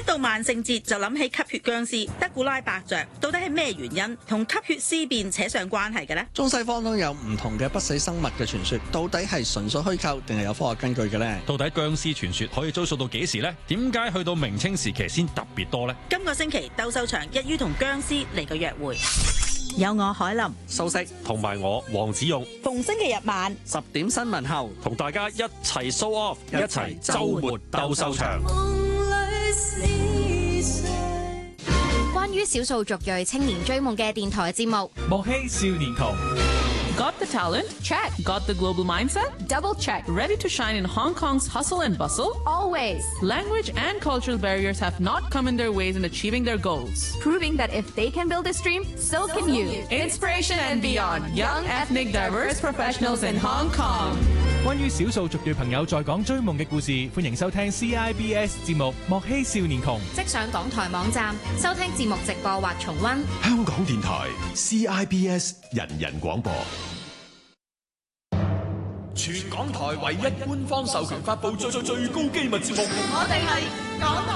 到萬聖節就諗起吸血僵屍、德古拉伯爵，到底係咩原因同吸血屍變扯上關係嘅呢？ 中西方都有唔同嘅不死生物嘅傳說，到底係純粹虛構定係有科學根據嘅呢？ 到底僵屍傳說可以追溯到幾時呢？點解去到明清時期先特別多呢？ 今個星期鬥獸場一於同僵屍嚟個約會，有我海林、 素食同埋我黃子勇， 逢星期日晚 10點新聞後， 同大家一齊 show off， 一齊週末鬥獸場。 關於少數族裔青年追夢嘅電台節目， 莫欺少年窮。Got the talent? Check. Got the global mindset? Double check. Ready to shine in Hong Kong's hustle and bustle? Always. Language and cultural barriers have not come in their ways in achieving their goals. Proving that if they can build this dream, so can you. Inspiration and beyond. Young, ethnic, diverse professionals in Hong Kong. 關於少數族裔朋友在港追夢嘅故事，歡迎收聽 CIBS 節目《莫欺少年窮》。 即上港台網站收聽節目直播或重溫。 香港電台 CIBS 人人廣播。 全港台唯一官方授權發布最高機密節目， 我哋係港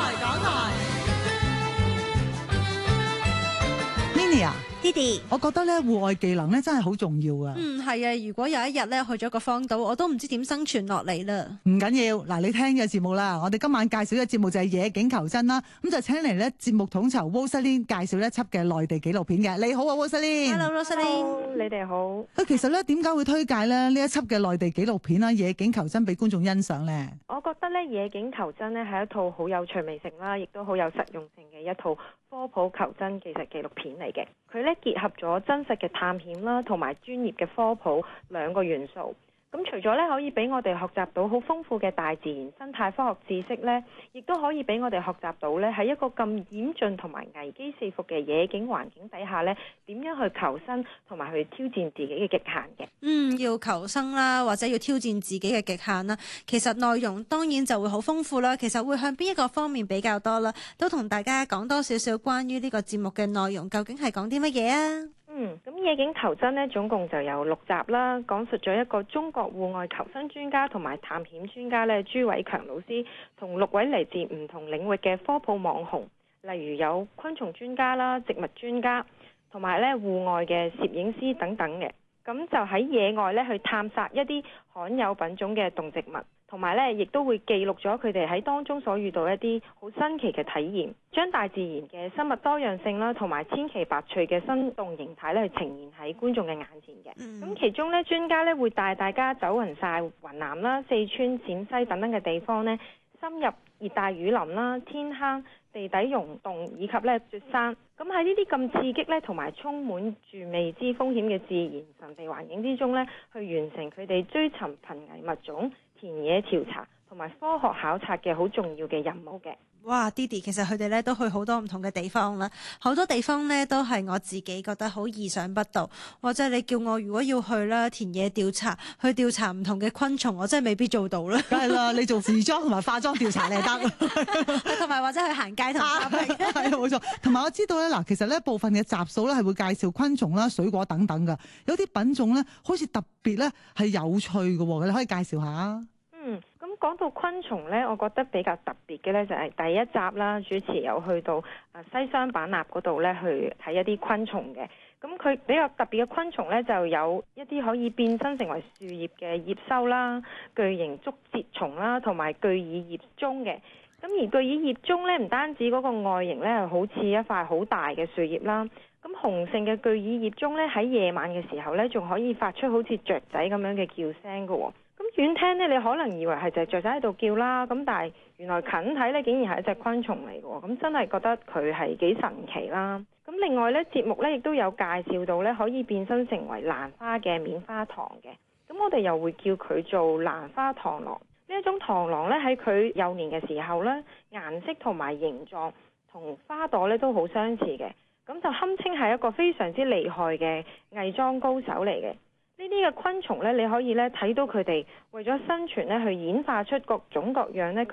台。 Minnie 啊 ，Didi， 我覺得咧戶外技能咧真係好重要啊。 係啊，如果有一日咧去咗個荒島，我都唔知點生存落嚟啦。 唔緊要，嗱，你聽嘅節目啦，我哋今晚介紹嘅節目就係野景求真啦。咁就請嚟咧節目統籌 Rosaline 介紹一輯嘅內地紀錄片嘅。你好啊 Rosaline。Hello，Rosaline。 你哋好。 其實咧點解會推介咧呢一輯嘅內地紀錄片啦《野景求真》俾觀眾欣賞咧？ 我覺得咧《野景求真》咧係一套好有趣味性啦，亦都好有實用性嘅一套科普求真技術紀錄片嚟嘅。佢咧結合咗真實嘅探險啦，同埋專業嘅科普兩個元素。咁除咗咧可以俾我哋學習到好豐富嘅大自然生態科學知識咧，亦都可以俾我哋學習到咧喺一個咁嚴峻同埋危機四伏嘅野景環境底下咧，點樣去求生同埋去挑戰自己嘅極限嘅。 要求生啦，或者要挑戰自己嘅極限啦。其實內容當然就會好豐富啦。其實會向邊一個方面比較多啦？都同大家講多少少關於呢個節目嘅內容，究竟係講啲乜嘢啊？ 咁野景求真呢，總共就有6集啦，講述咗一個中國戶外求生專家同埋探險專家咧，朱偉強老師同6位嚟自唔同領域嘅科普網紅，例如有昆蟲專家啦、植物專家，同埋咧戶外嘅攝影師等等嘅。咁就喺野外咧去探索一啲罕有品種嘅動植物，同埋咧亦都會記錄咗佢哋喺當中所遇到一啲好新奇嘅體驗，將大自然嘅生物多樣性啦，同埋千奇百趣嘅生動形態咧，去呈現喺觀眾嘅眼前嘅。咁其中咧，專家咧會帶大家走勻晒雲南啦、四川、陝西等等嘅地方咧，深入熱帶雨林啦、天坑、地底溶洞以及咧雪山。咁喺呢啲咁刺激咧，同埋充滿住未知風險嘅自然神秘環境之中咧，去完成佢哋追尋瀕危物種、田野調查同埋科學考察嘅好重要嘅任務嘅。 哇 Didi 其實佢哋咧都去好多唔同嘅地方啦，好多地方咧都係我自己覺得好意想不到，或者你叫我如果要去啦田野調查，去調查唔同嘅昆蟲，我真係未必做到啦。 梗係啦，你做時裝同埋化妝調查你係得， 同埋或者去行街同係冇錯。同埋我知道咧，嗱，其實咧部分嘅集數咧係會介紹昆蟲啦、水果等等噶，有啲品種咧好似特別咧係有趣嘅喎，你可以介紹下。 咁講到昆蟲呢，我覺得比較特別嘅呢就係第一集啦，主持有去到西雙版納嗰度呢去睇一啲昆蟲嘅。咁佢比較特別嘅昆蟲呢，就有一啲可以變身成為樹葉嘅葉鰍啦、巨型竹節蟲啦，同埋巨耳葉螽嘅。咁而巨耳葉螽呢，唔單止嗰個外形呢係好似一塊好大嘅樹葉啦，咁雄性嘅巨耳葉螽呢，喺夜晚嘅時候呢，仲可以發出好似雀仔咁樣嘅叫聲㗎喎。咁遠聽呢，你可能以為係隻雀仔喺度叫啦，咁但係原來近睇呢，竟然係一隻昆蟲嚟嘅喎，咁真係覺得佢係幾神奇啦。咁另外呢，節目呢亦都有介紹到呢，可以變身成為蘭花嘅棉花糖嘅，咁我哋又會叫佢做蘭花螳螂。呢一種螳螂呢，喺佢幼年嘅時候呢，顏色同埋形狀同花朵呢都好相似嘅，咁就堪稱係一個非常之厲害嘅偽裝高手嚟嘅。呢啲嘅昆蟲呢，你可以呢睇到佢哋為咗生存呢，去演化出各種各樣呢